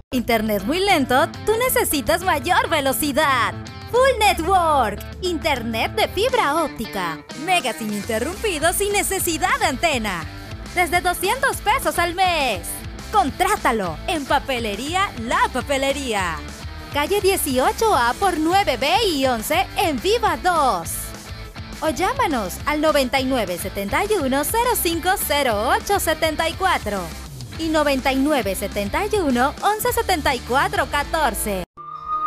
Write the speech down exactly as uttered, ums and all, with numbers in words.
Internet muy lento, tú necesitas mayor velocidad. Full Network, internet de fibra óptica, megas ininterrumpidos sin necesidad de antena. Desde doscientos pesos al mes. Contrátalo en Papelería La Papelería. Calle dieciocho A por nueve B y once en Viva dos. O llámanos al noventa y nueve setenta y uno cero cinco cero ocho setenta y cuatro y noventa y nueve setenta y uno once setenta y cuatro catorce.